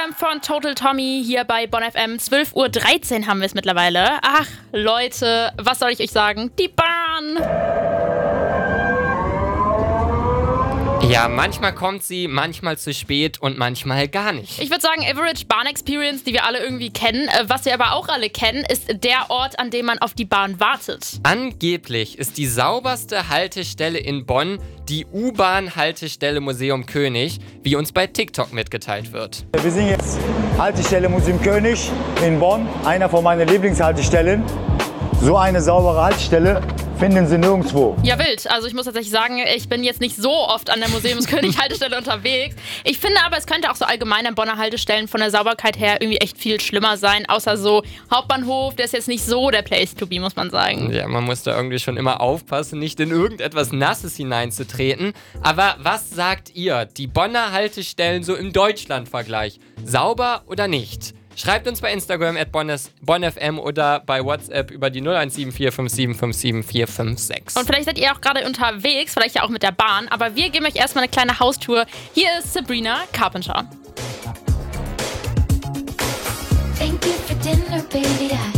Jam von Total Tommy hier bei Bonn FM. 12:13 Uhr haben wir es mittlerweile. Ach, Leute, was soll ich euch sagen? Die Bahn! Ja, manchmal kommt sie, manchmal zu spät und manchmal gar nicht. Ich würde sagen, Average Bahn Experience, die wir alle irgendwie kennen. Was wir aber auch alle kennen, ist der Ort, an dem man auf die Bahn wartet. Angeblich ist die sauberste Haltestelle in Bonn die U-Bahn-Haltestelle Museum König, wie uns bei TikTok mitgeteilt wird. Wir sind jetzt Haltestelle Museum König in Bonn, einer von meinen Lieblingshaltestellen. So eine saubere Haltestelle finden Sie nirgendwo. Ja, wild. Also ich muss tatsächlich sagen, ich bin jetzt nicht so oft an der Museumskönig-Haltestelle unterwegs. Ich finde aber, es könnte auch so allgemein an Bonner Haltestellen von der Sauberkeit her irgendwie echt viel schlimmer sein. Außer so Hauptbahnhof, der ist jetzt nicht so der Place to be, muss man sagen. Ja, man muss da irgendwie schon immer aufpassen, nicht in irgendetwas Nasses hineinzutreten. Aber was sagt ihr? Die Bonner Haltestellen so im Deutschland-Vergleich. Sauber oder nicht? Schreibt uns bei Instagram @bonnfm oder bei WhatsApp über die 0174 5757 456. Und vielleicht seid ihr auch gerade unterwegs, vielleicht ja auch mit der Bahn, aber wir geben euch erstmal eine kleine Haustour. Hier ist Sabrina Carpenter. Thank you for dinner, baby.